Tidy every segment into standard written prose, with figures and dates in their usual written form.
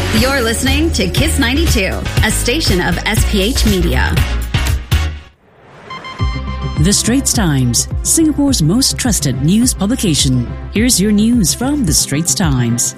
You're listening to Kiss 92, a station of SPH Media. The Straits Times, Singapore's most trusted news publication. Here's your news from The Straits Times.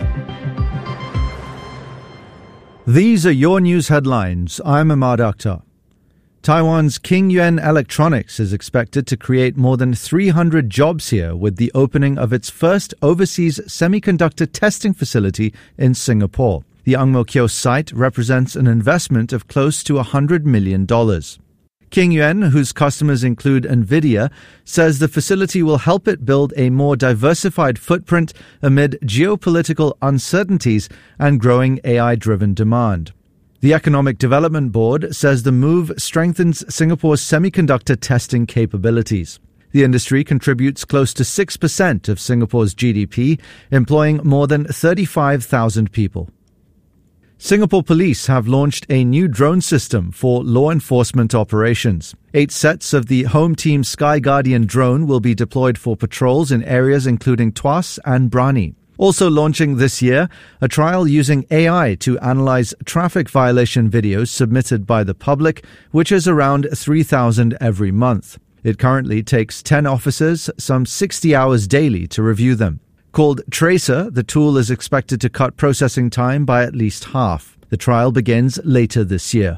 These are your news headlines. I'm Ahmad Akhtar. Taiwan's King Yuan Electronics is expected to create more than 300 jobs here with the opening of its first overseas semiconductor testing facility in Singapore. The Ang Mo Kio site represents an investment of close to $100 million. King Yuan, whose customers include NVIDIA, says the facility will help it build a more diversified footprint amid geopolitical uncertainties and growing AI-driven demand. The Economic Development Board says the move strengthens Singapore's semiconductor testing capabilities. The industry contributes close to 6% of Singapore's GDP, employing more than 35,000 people. Singapore Police have launched a new drone system for law enforcement operations. 8 sets of the Home Team Sky Guardian drone will be deployed for patrols in areas including Tuas and Brani. Also launching this year, a trial using AI to analyze traffic violation videos submitted by the public, which is around 3,000 every month. It currently takes 10 officers some 60 hours daily to review them. Called Tracer, the tool is expected to cut processing time by at least half. The trial begins later this year.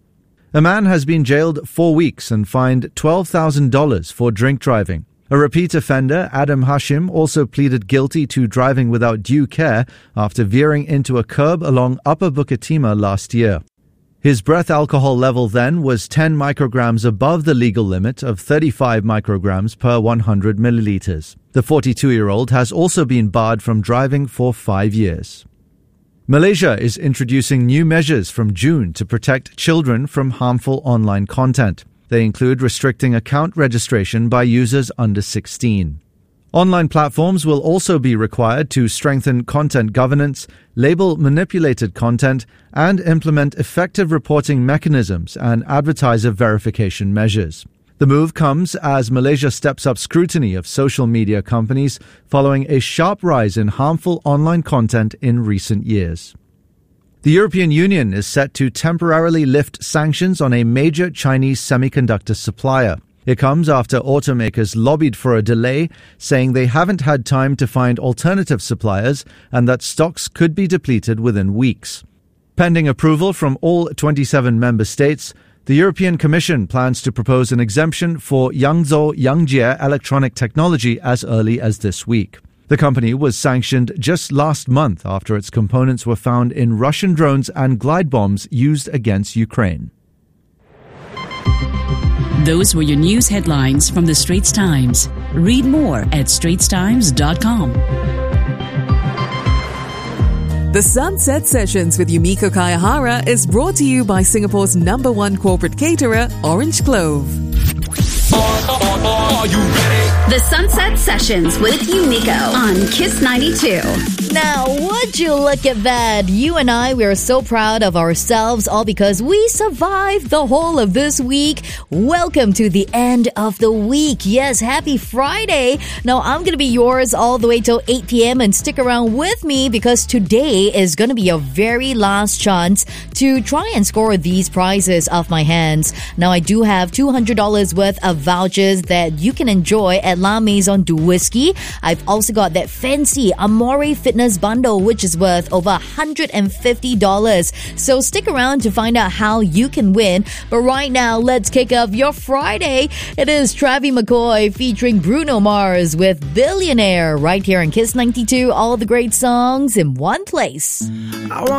A man has been jailed 4 weeks and fined $12,000 for drink driving. A repeat offender, Adam Hashim, also pleaded guilty to driving without due care after veering into a curb along Upper Bukit Timah last year. His breath alcohol level then was 10 micrograms above the legal limit of 35 micrograms per 100 milliliters. The 42-year-old has also been barred from driving for 5 years. Malaysia is introducing new measures from June to protect children from harmful online content. They include restricting account registration by users under 16. Online platforms will also be required to strengthen content governance, label manipulated content, and implement effective reporting mechanisms and advertiser verification measures. The move comes as Malaysia steps up scrutiny of social media companies following a sharp rise in harmful online content in recent years. The European Union is set to temporarily lift sanctions on a major Chinese semiconductor supplier. It comes after automakers lobbied for a delay, saying they haven't had time to find alternative suppliers and that stocks could be depleted within weeks. Pending approval from all 27 member states, the European Commission plans to propose an exemption for Yangzhou Yangjie Electronic Technology as early as this week. The company was sanctioned just last month after its components were found in Russian drones and glide bombs used against Ukraine. Those were your news headlines from The Straits Times. Read more at straitstimes.com. The Sunset Sessions with Yumiko Kayahara is brought to you by Singapore's #1 corporate caterer, Orange Clove. Are you ready? The Sunset Sessions with Yumiko on Kiss 92. Now, would you look at that? You and I, we are so proud of ourselves, all because we survived the whole of this week. Welcome to the end of the week. Yes, happy Friday. Now, I'm going to be yours all the way till 8 p.m. and stick around with me because today is going to be your very last chance to try and score these prizes off my hands. Now, I do have $200 worth of vouchers that you can enjoy at La Maison du Whisky. I've also got that fancy Amore Fitness bundle, which is worth over $150. So stick around to find out how you can win. But right now, let's kick off your Friday. It is Travie McCoy featuring Bruno Mars with Billionaire right here on Kiss 92. All the great songs in one place.